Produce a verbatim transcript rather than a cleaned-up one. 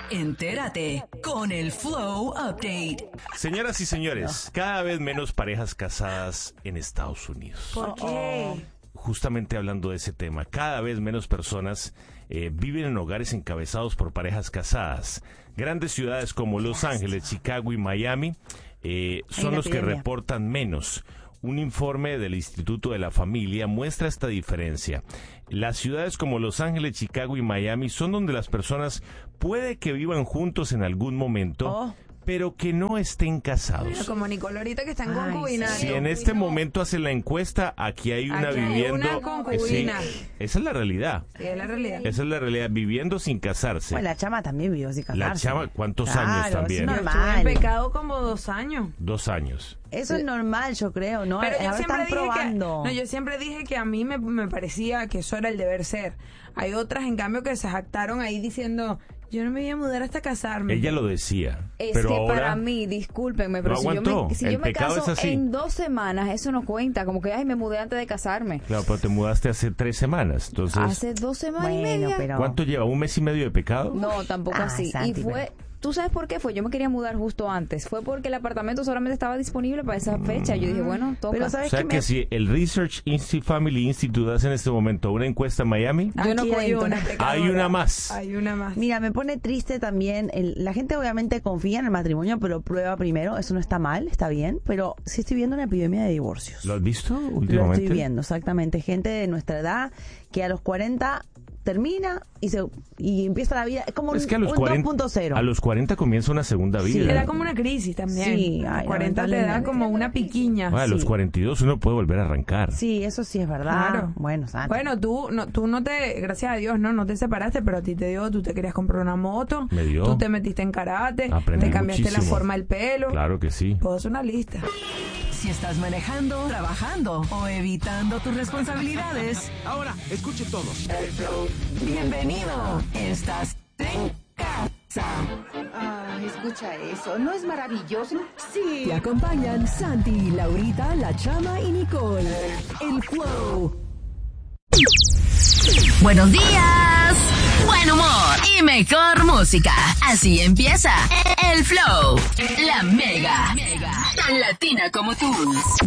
Entérate con el Flow Update. Señoras y señores, cada vez menos parejas casadas en Estados Unidos. ¿Por qué? Justamente hablando de ese tema, cada vez menos personas eh, viven en hogares encabezados por parejas casadas. Grandes ciudades como Los Ángeles, Chicago y Miami eh, son los que reportan menos. Un informe del Instituto de la Familia muestra esta diferencia. Las ciudades como Los Ángeles, Chicago y Miami son donde las personas puede que vivan juntos en algún momento, oh. pero que no estén casados. Pero como Nicole ahorita que está en concubinario. Si en este momento hace la encuesta, aquí hay una aquí viviendo... Hay una concubina. Sí, esa es la realidad. Sí, es la realidad. Esa es la realidad, viviendo sin casarse. Pues la chama también vivió sin casarse. La chama, ¿cuántos claro, años también? Es normal. Estuve en pecado como dos años. Dos años. Eso es normal, yo creo, ¿no? Pero yo Ahora siempre, están dije probando. que, no, yo siempre dije que a mí me, me parecía que eso era el deber ser. Hay otras, en cambio, que se jactaron ahí diciendo... Yo no me voy a mudar hasta casarme. Ella lo decía. Es pero que ahora para mí, discúlpenme, pero no si yo aguantó. me, si El yo me pecado caso es así. en dos semanas, eso no cuenta. Como que, ay, me mudé antes de casarme. Claro, pero te mudaste hace tres semanas. Entonces, Hace dos semanas Bueno, y media. pero... ¿cuánto lleva? ¿Un mes y medio de pecado? No, tampoco Ah, así. Santi, y fue... pero... ¿Tú sabes por qué fue? Yo me quería mudar justo antes. Fue porque el apartamento solamente estaba disponible para esa fecha. Yo dije, bueno, toca. Pero O ¿sabes sea qué que me... si el Research Institute Family Institute hace en este momento una encuesta en Miami, Yo no Aquí hay cuento. una pecadora. hay una más. Hay una más. Mira, me pone triste también. El, la gente obviamente confía en el matrimonio, pero prueba primero. Eso no está mal, está bien. Pero sí estoy viendo una epidemia de divorcios. ¿Lo has visto Lo últimamente? estoy viendo, exactamente. Gente de nuestra edad que a los cuarenta termina y se y empieza la vida. Es como Es un, que a los, un cuarenta, dos punto cero. a los cuarenta comienza una segunda vida. Sí. Te da como una crisis también. Sí, a ay, cuarenta te da lamentablemente. como una piquiña. Ah, a los Sí. cuarenta y dos uno puede volver a arrancar. Sí, eso sí es verdad. Claro. Bueno, Santi. Bueno, tú no, tú no te, gracias a Dios, no, no te separaste, pero a ti te dio, tú te querías comprar una moto, Me dio. tú te metiste en karate, Aprendí te cambiaste muchísimo. la forma del pelo. Claro que sí. Puedo hacer una lista. Si estás manejando, trabajando o evitando tus responsabilidades, Ahora, escuchen todos. bienvenido. Estás en casa. Ah, escucha eso, ¿no es maravilloso? Sí. Te acompañan Santi, Laurita, La Chama y Nicole. El Flow. Buenos días. Buen humor y mejor música. Así empieza El Flow. La Mega. Tan latina como tú.